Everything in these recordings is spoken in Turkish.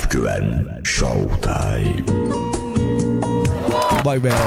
Alp Güven Showtime. Vay be.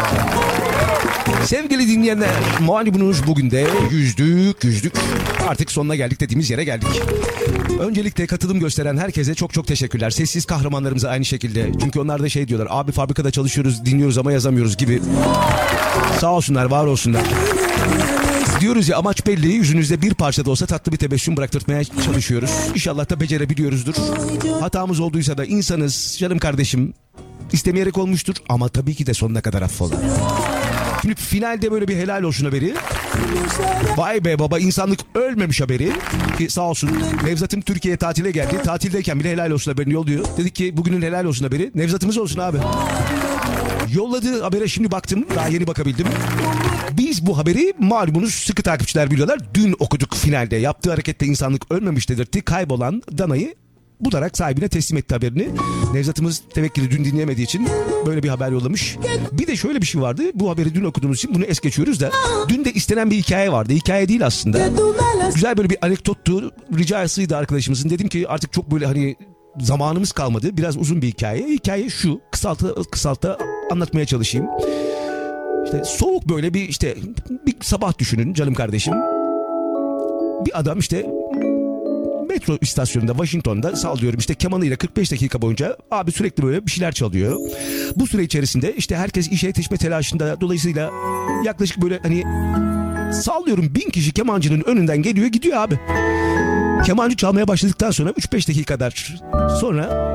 Sevgili dinleyenler, malumunuz bugün de yüzdük. Artık sonuna geldik dediğimiz yere geldik. Öncelikle katılım gösteren herkese çok çok teşekkürler. Sessiz kahramanlarımıza aynı şekilde. Çünkü onlar da şey diyorlar, abi fabrikada çalışıyoruz, dinliyoruz ama yazamıyoruz gibi. Sağ olsunlar, var olsunlar. Diyoruz ya, amaç belli. Yüzünüzde bir parça da olsa tatlı bir tebessüm bıraktırmaya çalışıyoruz. İnşallah da becerebiliyoruzdur. Hatamız olduysa da insanız canım kardeşim. İstemeyerek olmuştur ama tabii ki de sonuna kadar affola. Şimdi finalde böyle bir helal olsun haberi. Vay be baba, insanlık ölmemiş haberi. Ki sağ olsun Nevzat'ım Türkiye'ye tatile geldi. Tatildeyken bile helal olsun haberini yolluyor. Dedik ki bugünün helal olsun haberi Nevzat'ımız olsun abi. Yolladığı habere şimdi baktım. Daha yeni bakabildim. Biz bu haberi malumunuz sıkı takipçiler biliyorlar. Dün okuduk finalde. Yaptığı harekette insanlık ölmemiş dedirtti. Kaybolan danayı bularak sahibine teslim etti haberini. Nevzat'ımız tevekkili dün dinleyemediği için böyle bir haber yollamış. Bir de şöyle bir şey vardı. Bu haberi dün okuduğumuz için bunu es geçiyoruz da. Dün de istenen bir hikaye vardı. Hikaye değil aslında. Güzel böyle bir anekdottu. Ricasıydı arkadaşımızın. Dedim ki artık çok böyle hani zamanımız kalmadı. Biraz uzun bir hikaye. Hikaye şu. Kısalta anlatmaya çalışayım. İşte soğuk böyle bir sabah düşünün canım kardeşim. Bir adam işte metro istasyonunda Washington'da sallıyorum işte kemanıyla 45 dakika boyunca abi sürekli böyle bir şeyler çalıyor. Bu süre içerisinde işte herkes işe yetişme telaşında, dolayısıyla yaklaşık böyle hani sallıyorum 1000 kişi kemancının önünden geliyor gidiyor abi. Kemancı çalmaya başladıktan sonra 3-5 dakikalar sonra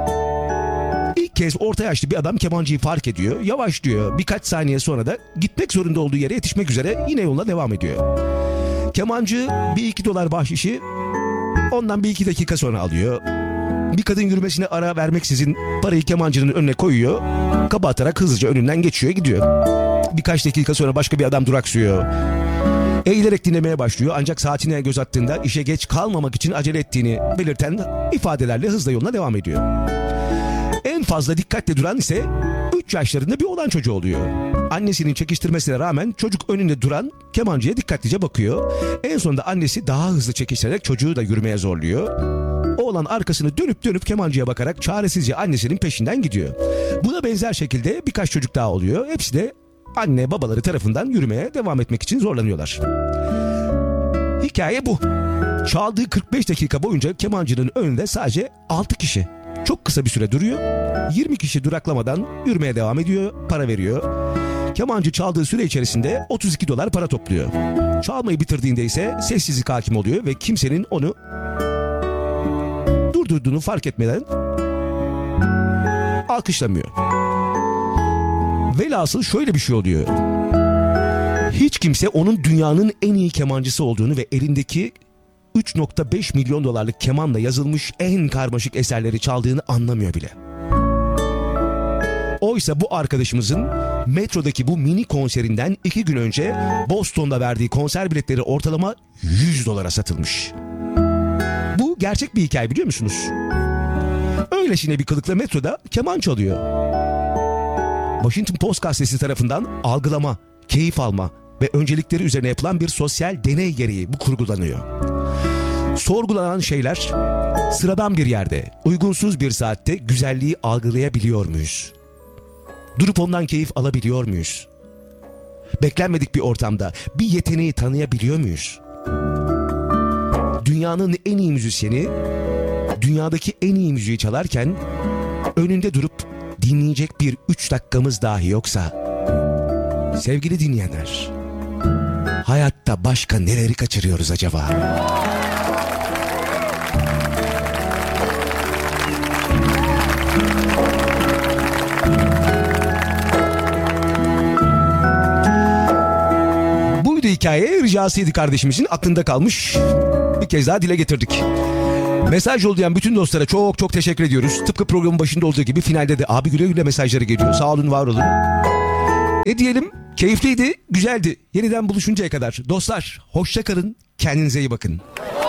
ilk kez orta yaşlı bir adam kemancıyı fark ediyor, yavaşlıyor. Birkaç saniye sonra da gitmek zorunda olduğu yere yetişmek üzere yine yoluna devam ediyor. Kemancı $1-2 bahşişi ondan 1-2 dakika sonra alıyor. Bir kadın yürümesine ara vermeksizin parayı kemancının önüne koyuyor. Kaba atarak hızlıca önünden geçiyor gidiyor. Birkaç dakika sonra başka bir adam duraksıyor. Eğilerek dinlemeye başlıyor, ancak saatine göz attığında işe geç kalmamak için acele ettiğini belirten ifadelerle hızla yoluna devam ediyor. En fazla dikkatle duran ise 3 yaşlarında bir oğlan çocuğu oluyor. Annesinin çekiştirmesine rağmen çocuk önünde duran kemancıya dikkatlice bakıyor. En sonunda annesi daha hızlı çekiştirerek çocuğu da yürümeye zorluyor. Oğlan arkasını dönüp kemancıya bakarak çaresizce annesinin peşinden gidiyor. Buna benzer şekilde birkaç çocuk daha oluyor. Hepsi de anne babaları tarafından yürümeye devam etmek için zorlanıyorlar. Hikaye bu. Çaldığı 45 dakika boyunca kemancının önünde sadece 6 kişi. Çok kısa bir süre duruyor. 20 kişi duraklamadan yürümeye devam ediyor, para veriyor. Kemancı çaldığı süre içerisinde $32 para topluyor. Çalmayı bitirdiğinde ise sessizlik hakim oluyor ve kimsenin onu durdurduğunu fark etmeden alkışlamıyor. Velhasıl şöyle bir şey oluyor. Hiç kimse onun dünyanın en iyi kemancısı olduğunu ve elindeki $3.5 milyon kemanla yazılmış en karmaşık eserleri çaldığını anlamıyor bile. Oysa bu arkadaşımızın metrodaki bu mini konserinden 2 gün önce Boston'da verdiği konser biletleri ortalama $100 satılmış. Bu gerçek bir hikaye, biliyor musunuz? Öylesine bir kılıkla metroda keman çalıyor. Washington Post gazetesi tarafından algılama, keyif alma ve öncelikleri üzerine yapılan bir sosyal deney gereği bu kurgulanıyor. Sorgulanan şeyler, sıradan bir yerde, uygunsuz bir saatte güzelliği algılayabiliyor muyuz? Durup ondan keyif alabiliyor muyuz? Beklenmedik bir ortamda bir yeteneği tanıyabiliyor muyuz? Dünyanın en iyi müzisyeni, dünyadaki en iyi müziği çalarken önünde durup dinleyecek bir 3 dakikamız dahi yoksa, sevgili dinleyenler, hayatta başka neleri kaçırıyoruz acaba? Buydu hikaye, ricasıydı kardeşimizin, aklında kalmış. Bir kez daha dile getirdik. Mesaj yollayan bütün dostlara çok çok teşekkür ediyoruz. Tıpkı programın başında olduğu gibi finalde de abi güle güle mesajları geliyor. Sağ olun, var olun. Ne diyelim? Keyifliydi, güzeldi. Yeniden buluşuncaya kadar dostlar, hoşça kalın, kendinize iyi bakın.